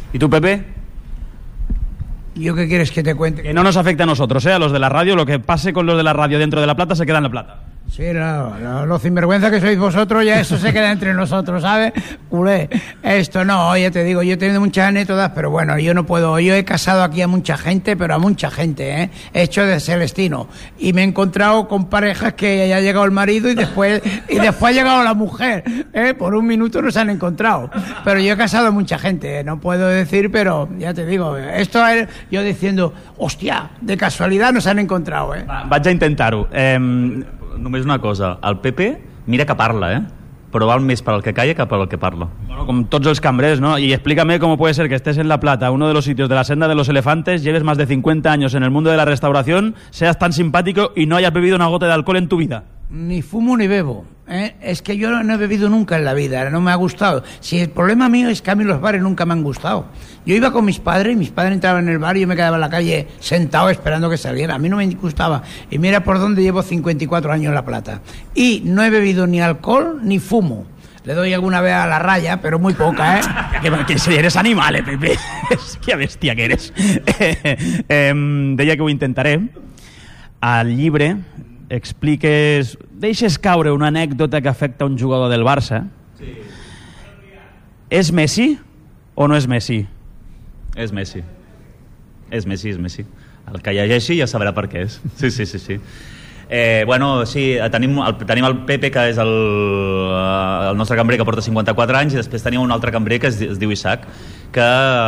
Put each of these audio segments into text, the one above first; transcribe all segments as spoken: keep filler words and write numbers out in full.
¿Y tú, Pepe? ¿Yo qué quieres que te cuente? Que no nos afecta a nosotros, ¿eh? A los de la radio. Lo que pase con los de la radio dentro de La Plata se queda en La Plata. Sí, no, no, lo sinvergüenza que sois vosotros, ya eso se queda entre nosotros, ¿sabes? Culé, esto no, ya te digo, yo he tenido muchas anécdotas, pero bueno, yo no puedo, yo he casado aquí a mucha gente, pero a mucha gente, ¿eh? He hecho de Celestino, y me he encontrado con parejas que ya ha llegado el marido y después y después ha llegado la mujer, ¿eh? Por un minuto no se han encontrado, pero yo he casado a mucha gente, ¿eh? No puedo decir, pero ya te digo, esto es yo diciendo, hostia, de casualidad nos han encontrado, ¿eh? Va, vaig a intentar-ho. Eh... Només una cosa, el Pepe mira que parla, ¿eh? Però val més per al que calla que per al que parla. Bueno, como todos los cambrers, ¿no? Y explícame cómo puede ser que estés en La Plata, uno de los sitios de la senda de los elefantes, lleves más de cincuenta años en el mundo de la restauración, seas tan simpático y no hayas bebido una gota de alcohol en tu vida. Ni fumo ni bebo, ¿eh? Es que yo no he bebido nunca en la vida, no me ha gustado. Si el problema mío es que a mí los bares nunca me han gustado. Yo iba con mis padres, mis padres entraban en el bar y yo me quedaba en la calle sentado esperando que saliera. A mí no me gustaba. Y mira por dónde llevo cincuenta y cuatro años en La Plata. Y no he bebido ni alcohol ni fumo. Le doy alguna vez a la raya, pero muy poca, ¿eh? que, que si eres animal, eh, Pepe. Qué bestia que eres. eh, deia que ho intentaré. Al llibre expliques... Deixes caure una anècdota que afecta un jugador del Barça. Sí. És Messi o no és Messi? És Messi. És Messi, és Messi. El que llegeixi ja sabrà per què és. Sí, sí, sí, sí. Eh, bueno, sí, tenim el, tenim el Pepe, que és el, el nostre cambrer que porta cinquanta-quatre anys, i després tenim un altre cambrer que es, es diu Isaac, que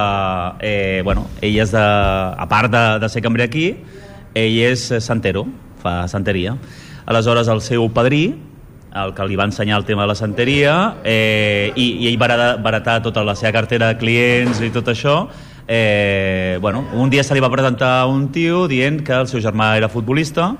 eh, bueno, ell és de, a part de, de ser cambrer aquí, ell és santero, fa santeria. Aleshores el seu padrí, el que li va ensenyar el tema de la santeria, eh, i, i ell va baratar tota la seva cartera de clients i tot això. Eh, bueno, un dia se li va presentar un tio dient que el seu germà era futbolista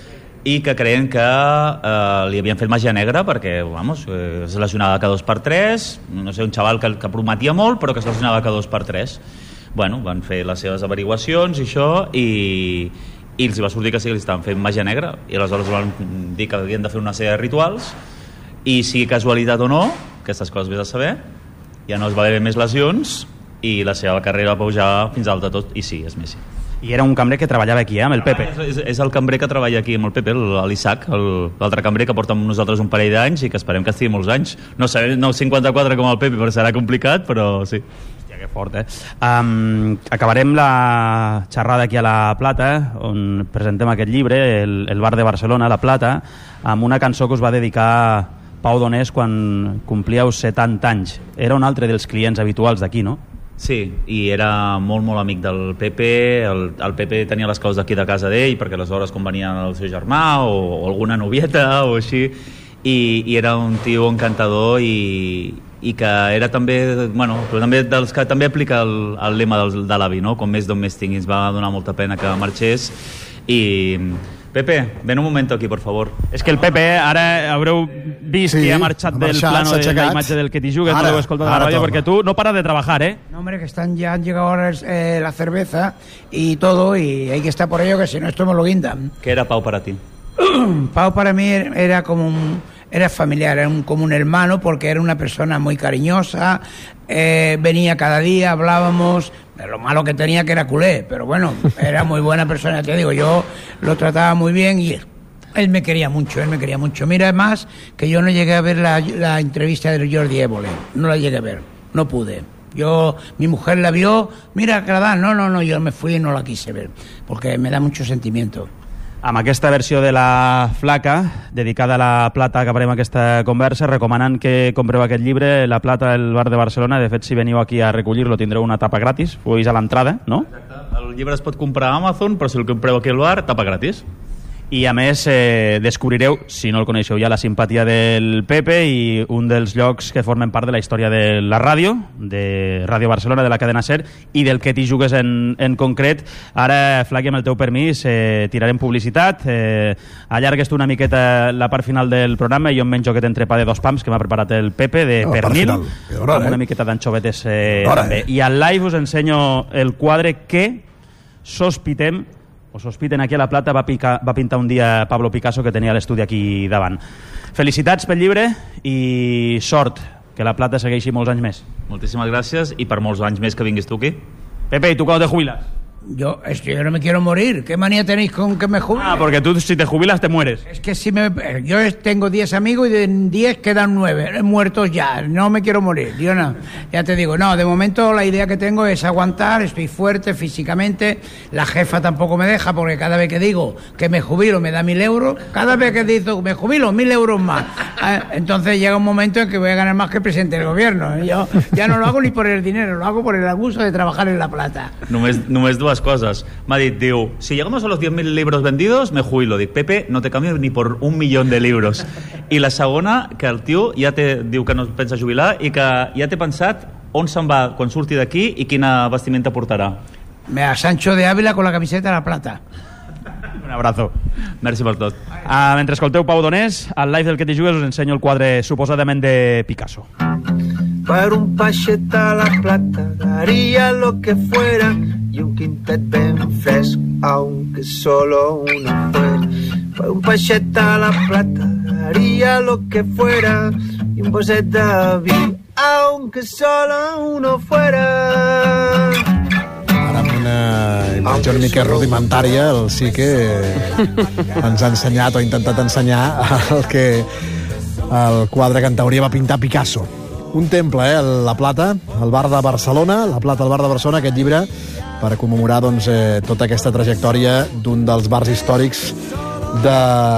i que creien que eh, li havien fet màgia negra perquè, vamos, eh, es lesionava cada dos per tres, no sé, un xaval que, que prometia molt però que es lesionava cada dos per tres. Bueno, van fer les seves averiguacions i això, i, i els va sortir que sí que li estaven fent màgia negra, i aleshores van dir que havien de fer una sèrie de rituals, i sigui casualitat o no, aquestes coses vés a saber, ja no es va haver més lesions i la seva carrera va pujar fins a alta tot, i sí, és Messi. I era un cambrer que treballava aquí, eh, amb el Pepe. Ah, és, és el cambrer que treballa aquí amb el Pepe, l'Isaac, l'altre cambrer que porta amb nosaltres un parell d'anys i que esperem que estigui molts anys. No sé, no cinquanta-quatre com el Pepe, però serà complicat, però sí. Hòstia, que fort, eh? Um, acabarem la xerrada aquí a La Plata, on presentem aquest llibre, el, el bar de Barcelona, La Plata, amb una cançó que us va dedicar Pau Donés quan complíeu setanta anys. Era un altre dels clients habituals d'aquí, no? Sí, i era molt, molt amic del Pepe. El, el Pepe tenia les claus d'aquí de casa d'ell, perquè aleshores quan venia el seu germà o, o alguna novieta o així, i, i era un tio encantador i, i que era també, bueno, també dels que també aplica el, el lema del, de l'avi, no? Com més d'on més tinguis. Va donar molta pena que marxés. I Pepe, ven un moment aquí, por favor. És que el Pepe, ara haureu vist sí, que ha marxat del marxat, plano de la imatge del que t'hi jugues, no l'heu escoltat a la ràdio, perquè tu no paras de trabajar, ¿eh? No, hombre, que están ya han llegado ahora eh, la cerveza y todo, y hay que estar por ello, que si no esto me lo guindan. ¿Qué era Pau para ti? Pau para mí era como un... Era familiar, era un, como un hermano, porque era una persona muy cariñosa, eh, venía cada día, hablábamos, lo malo que tenía que era culé, pero bueno, era muy buena persona, te digo, yo lo trataba muy bien y él, él me quería mucho, él me quería mucho. Mira, además, que yo no llegué a ver la, la entrevista de Jordi Évole, no la llegué a ver, no pude. Yo, mi mujer la vio, mira, que la dan, no, no, no, yo me fui y no la quise ver, porque me da mucho sentimiento. Amb aquesta versió de La Flaca, dedicada a La Plata, acabarem aquesta conversa, recomanant que compreu aquest llibre, La Plata, el bar de Barcelona. De fet, si veniu aquí a recollir-lo, tindreu una tapa gratis, ho veus a l'entrada, no? Exacte. El llibre es pot comprar a Amazon, però si el compreu aquí al bar, tapa gratis. I a més eh, descobrireu, si no el coneixeu ja, la simpatia del Pepe i un dels llocs que formen part de la història de la ràdio, de Ràdio Barcelona, de la cadena SER, i del que t'hi jugues en, en concret. Ara, Flaqui, amb el teu permís, eh, tirarem publicitat, eh, allargues tu una miqueta la part final del programa i jo em menjo aquest entrepà de dos pams que m'ha preparat el Pepe, de no, pernil, hora, amb una eh? miqueta d'anxovetes eh, hora, també. Eh? I al live us ensenyo el quadre que sospitem o sospiten aquí a La Plata va, picar, va pintar un dia Pablo Picasso, que tenia l'estudi aquí davant. Felicitats pel llibre i sort que la Plata segueixi molts anys més. Moltíssimes gràcies i per molts anys més que vinguis tu aquí. Pepe, ¿y tú cuándo te jubilas? Yo, es que yo no me quiero morir. ¿Qué manía tenéis con que me jubile? Ah, porque tú si te jubilas te mueres. Es que si me, yo tengo diez amigos y de diez quedan nueve muertos ya. No me quiero morir. Yo no. Ya te digo, no, de momento la idea que tengo es aguantar, estoy fuerte físicamente. La jefa tampoco me deja porque cada vez que digo que me jubilo me da mil euros. Cada vez que digo me jubilo, mil euros más. Entonces llega un momento en que voy a ganar más que el presidente del gobierno. Yo ya no lo hago ni por el dinero, lo hago por el gusto de trabajar en La Plata. Només, només dues coses. M'ha dit, diu, si llegamos a los diez mil libros vendidos, me jubilo. Dic, Pepe, no te cambio ni por un millón de libros. I la segona, que el tio ja te diu que no pensa jubilar i que ja té pensat on se'n va quan surti d'aquí i quina vestimenta portarà. Me a Sancho de Ávila con la camiseta de La Plata. Un abrazo. Merci per tot. Ah, mentre escolteu Pau Donés, al live del Que t'hi jugues us ensenyo el quadre suposadament de Picasso. Para un pachet a La Plata daría lo que fuera y un quintet ben fresco, aunque solo uno fuera. Para un pachet a La Plata daría lo que fuera y un boset de vi, aunque solo uno fuera. Ara amb una imatge una mica rudimentària, el sí que ens ha ensenyat o ha intentat ensenyar el que el quadre que en teoria va pintar Picasso. Un temple, eh, La Plata, al bar de Barcelona, La Plata al bar de Barcelona, aquest llibre per commemorar doncs, eh, tota aquesta trajectòria d'un dels bars històrics de,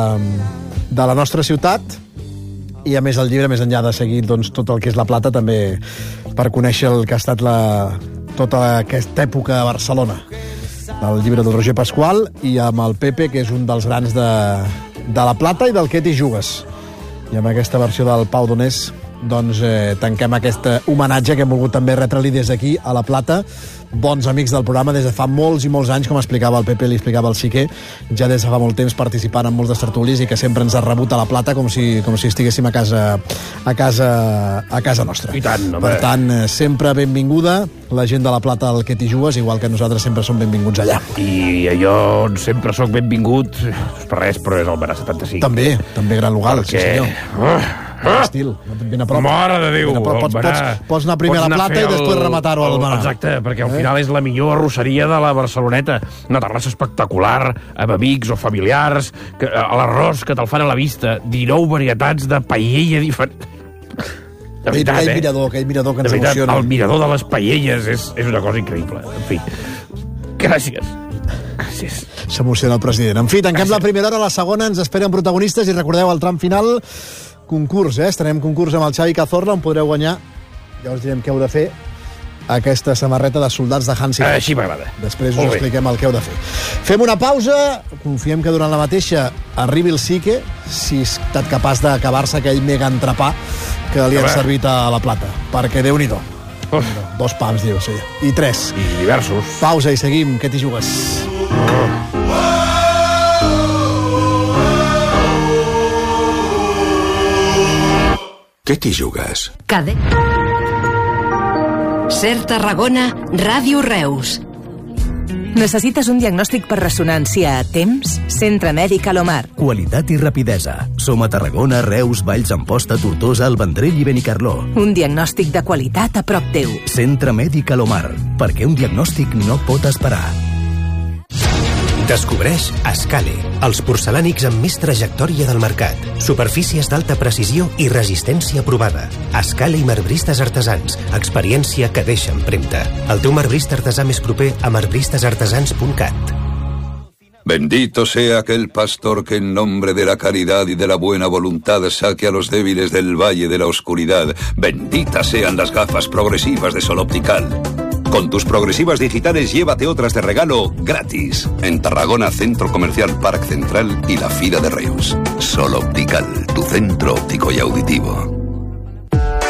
de la nostra ciutat. I a més el llibre, més enllà de seguir doncs, tot el que és La Plata, també per conèixer el que ha estat la, tota aquesta època a Barcelona. El llibre del Roger Pasqual i amb el Pepe, que és un dels grans de, de La Plata i del Que t'hi jugues. I amb aquesta versió del Pau Donés doncs eh, tanquem aquest homenatge que hem volgut també retre-li des d'aquí a La Plata. Bons amics del programa des de fa molts i molts anys, com explicava el Pepe, li explicava el Sique, ja des de fa molt temps participant en molts de tertulis i que sempre ens ha rebut a La Plata com si, com si estiguéssim a casa, a casa, a casa nostra. I tant, home. Per tant, sempre benvinguda la gent de La Plata al Que t'hi jugues, igual que nosaltres sempre som benvinguts allà. I jo sempre sóc benvingut, per res, però és el Barà setanta-cinc. També, també gran lugar, perquè... sí senyor. Uh, uh, estil, ben a prop. Mare de Déu, pots, pots, pots anar primer a La Plata i després el... rematar-ho al Barà. Exacte, perquè al eh? final és la millor arrosseria de la Barceloneta. Una terrassa espectacular, amb amics o familiars, que, a l'arròs que te'l fan a la vista, dinou varietats de paella diferent. De veritat, aquell eh? mirador, aquell mirador que ens de veritat, emociona. El mirador de les paelles és, és una cosa increïble. En fi, gràcies. Gràcies. S'emociona el president. En fi, tanquem gràcies. La primera hora, la segona ens esperen protagonistes i recordeu el tram final, concurs, eh? Estarem concurs amb el Xavi Cazorla, on podreu guanyar, ja us direm què heu de fer, aquesta samarreta de soldats de Hansi. Així m'agrada. Després us expliquem el que heu de fer. Fem una pausa, confiem que durant la mateixa arribi el Sique, si ha estat capaç d'acabar-se aquell mega entrepà que li han servit a La Plata, perquè Déu-n'hi-do. Oh. Dos pams, diu, sí. I tres. I diversos. Pausa i seguim. Que t'hi jugues? Oh. Què t'hi jugues? Cade. Ser Tarragona, Ràdio Reus. Necessites un diagnòstic per ressonància a temps? Centre Mèdic Alomar. Qualitat i rapidesa. Som a Tarragona, Reus, Valls d'Amposta, Tortosa, el Vendrell i Benicarló. Un diagnòstic de qualitat a prop teu. Centre Mèdic Alomar. Perquè un diagnòstic no pot esperar. Descobreix Escale, els porcelànics amb més trajectòria del mercat. Superfícies d'alta precisió i resistència provada. Escale i marbristes artesans. Experiència que deixa empremta. El teu marbrista artesà més proper a marbristes artesans punt cat. Bendito sea aquel pastor que en nombre de la caridad y de la buena voluntad saque a los débiles del valle de la oscuridad. Benditas sean las gafas progresivas de Sol Optical. Con tus progresivas digitales llévate otras de regalo gratis. En Tarragona, Centro Comercial Parc Central y la Fira de Reus. Sol Optical, tu centro óptico y auditivo.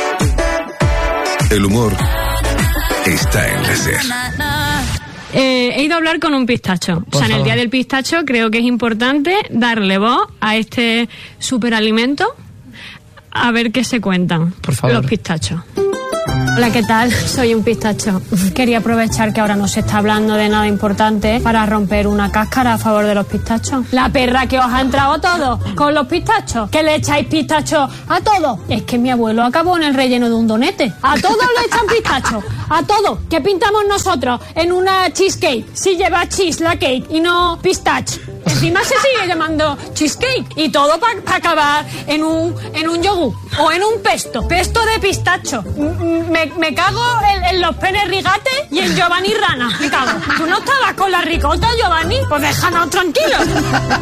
El humor está en la SER. Eh, he ido a hablar con un pistacho. Por o sea, en el Día del Pistacho creo que es importante darle voz a este superalimento, a ver qué se cuentan Por favor. Los pistachos. Hola, ¿qué tal? Soy un pistacho. Quería aprovechar que ahora no se está hablando de nada importante para romper una cáscara a favor de los pistachos. La perra que os ha entrado todo con los pistachos. ¿Que le echáis pistachos a todo? Es que mi abuelo acabó en el relleno de un donete. A todos le echan pistachos. A todo. ¿Qué pintamos nosotros en una cheesecake? Si lleva cheese la cake y no pistache. Encima se sigue llamando cheesecake. Y todo para pa acabar en un, en un yogur. O en un pesto. Pesto de pistacho. Me, me cago en, en los penes rigate y en Giovanni Rana. Me cago. ¿Tú no estabas con la ricota, Giovanni? Pues déjanos tranquilos.